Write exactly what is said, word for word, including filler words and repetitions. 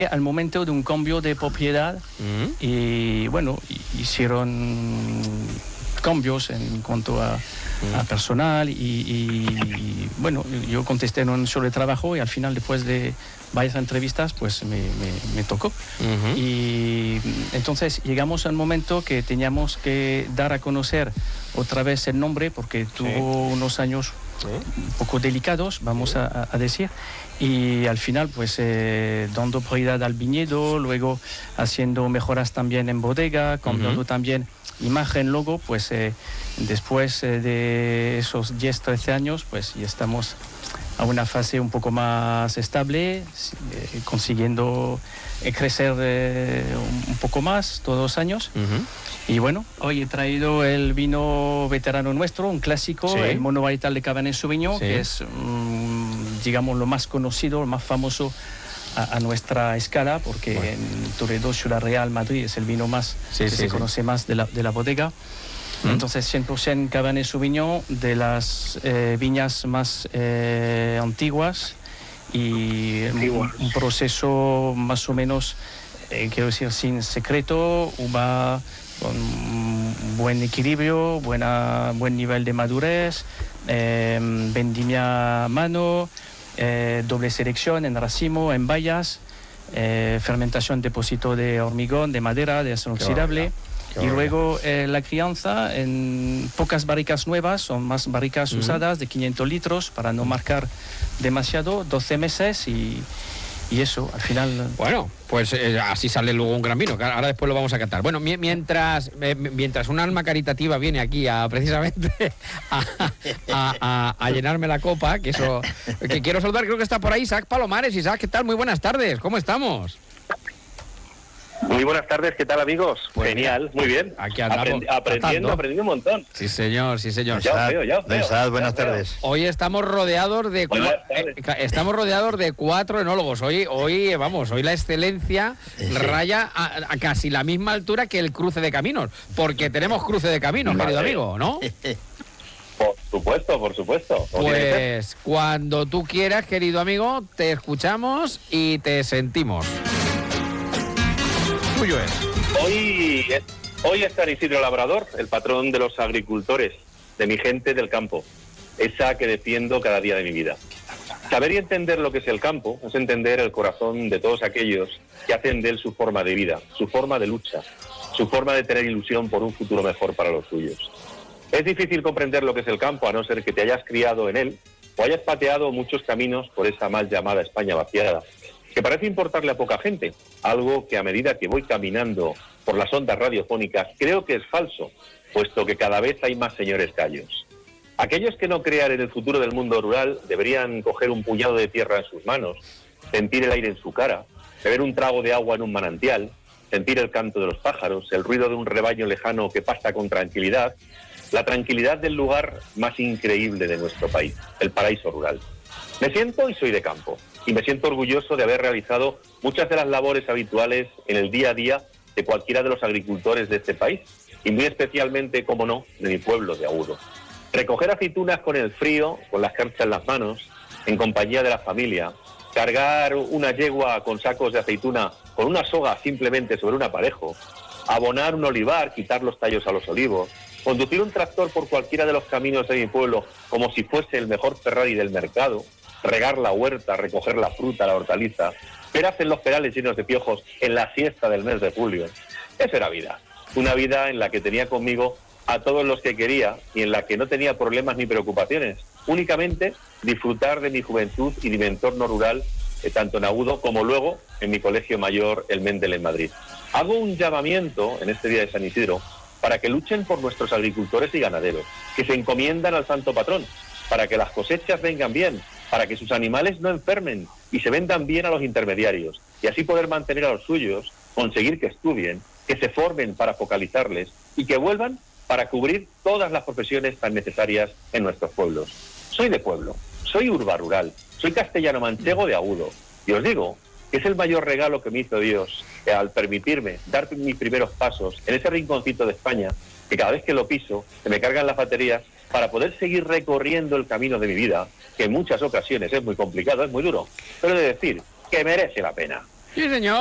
al momento de un cambio de propiedad uh-huh. y bueno, hicieron cambios en cuanto a, uh-huh. a personal y, y, y bueno, yo contesté en un show de trabajo y al final, después de varias entrevistas, pues me, me, me tocó. Uh-huh. Y entonces llegamos al momento que teníamos que dar a conocer otra vez el nombre, porque tuvo sí. unos años sí. un poco delicados, vamos sí. a, a decir, y al final pues eh, dando prioridad al viñedo, luego haciendo mejoras también en bodega, cambiando uh-huh. también imagen, logo, pues eh, después eh, de esos diez, trece años, pues ya estamos a una fase un poco más estable, eh, consiguiendo eh, crecer eh, un, un poco más todos los años. Uh-huh. Y bueno, hoy he traído el vino veterano nuestro, un clásico, sí. el monovarietale de Cabernet Sauvignon, sí. que es, um, digamos, lo más conocido, lo más famoso a, a nuestra escala, porque bueno. en Toledo, Ciudad Real, Madrid, es el vino más sí, que sí, se sí. conoce más de la, de la bodega. Entonces, cien por ciento Cabernet Sauvignon, de las eh, viñas más eh, antiguas y un, un proceso más o menos, eh, quiero decir, sin secreto, uva con buen equilibrio, buena, buen nivel de madurez, eh, vendimia a mano, eh, doble selección en racimo, en bayas, eh, fermentación, depósito de hormigón, de madera, de acero oxidable. Y luego eh, la crianza en pocas barricas nuevas, son más barricas uh-huh. usadas de quinientos litros para no marcar demasiado, doce meses y, y eso, al final... Bueno, pues eh, así sale luego un gran vino, que ahora después lo vamos a catar. Bueno, mi, mientras eh, mientras un alma caritativa viene aquí a precisamente a, a, a, a llenarme la copa, que eso que quiero saludar, creo que está por ahí Isaac Palomares. Isaac, ¿qué tal? Muy buenas tardes, ¿cómo estamos? Muy buenas tardes, ¿qué tal, amigos? Pues Genial, muy bien. Aquí andamos. Aprendi- aprendiendo, aprendiendo un montón. Sí, señor, sí, señor. Ya os veo, ya os veo. Sad, buenas ya os tardes. veo. Hoy estamos rodeados de Buenas cua- eh, estamos rodeados de cuatro enólogos. Hoy, hoy, vamos, hoy la excelencia sí. raya a, a casi la misma altura que el cruce de caminos, porque tenemos cruce de caminos, Vale. querido amigo, ¿no? Por supuesto, por supuesto. Pues cuando tú quieras, querido amigo, te escuchamos y te sentimos. Tuyo es. Hoy es, hoy es San Isidro Labrador, el patrón de los agricultores, de mi gente del campo, esa que defiendo cada día de mi vida. Saber y entender lo que es el campo es entender el corazón de todos aquellos que hacen de él su forma de vida, su forma de lucha, su forma de tener ilusión por un futuro mejor para los suyos. Es difícil comprender lo que es el campo, a no ser que te hayas criado en él o hayas pateado muchos caminos por esa mal llamada España vaciada, que parece importarle a poca gente, algo que a medida que voy caminando por las ondas radiofónicas creo que es falso, puesto que cada vez hay más señores callos. Aquellos que no crean en el futuro del mundo rural deberían coger un puñado de tierra en sus manos, sentir el aire en su cara, beber un trago de agua en un manantial, sentir el canto de los pájaros, el ruido de un rebaño lejano que pasta con tranquilidad, la tranquilidad del lugar más increíble de nuestro país, el paraíso rural. Me siento y soy de campo, y me siento orgulloso de haber realizado muchas de las labores habituales en el día a día de cualquiera de los agricultores de este país, y muy especialmente, como no, de mi pueblo de Agudo. Recoger aceitunas con el frío, con las carchas en las manos, en compañía de la familia, cargar una yegua con sacos de aceituna con una soga simplemente sobre un aparejo, abonar un olivar, quitar los tallos a los olivos, conducir un tractor por cualquiera de los caminos de mi pueblo como si fuese el mejor Ferrari del mercado, regar la huerta, recoger la fruta, la hortaliza, peras en los perales llenos de piojos en la siesta del mes de julio. Esa era vida, una vida en la que tenía conmigo a todos los que quería y en la que no tenía problemas ni preocupaciones, únicamente disfrutar de mi juventud y de mi entorno rural, eh, tanto en Agudo como luego en mi colegio mayor, el Mendel, en Madrid. Hago un llamamiento en este día de San Isidro para que luchen por nuestros agricultores y ganaderos, que se encomiendan al santo patrón, para que las cosechas vengan bien, para que sus animales no enfermen y se vendan bien a los intermediarios, y así poder mantener a los suyos, conseguir que estudien, que se formen para focalizarles y que vuelvan para cubrir todas las profesiones tan necesarias en nuestros pueblos. Soy de pueblo, soy urba rural, soy castellano-manchego de Agudo, y os digo que es el mayor regalo que me hizo Dios eh, al permitirme dar mis primeros pasos en ese rinconcito de España, que cada vez que lo piso se me cargan las baterías para poder seguir recorriendo el camino de mi vida, que en muchas ocasiones es muy complicado, es muy duro, pero he de decir que merece la pena. Sí, señor.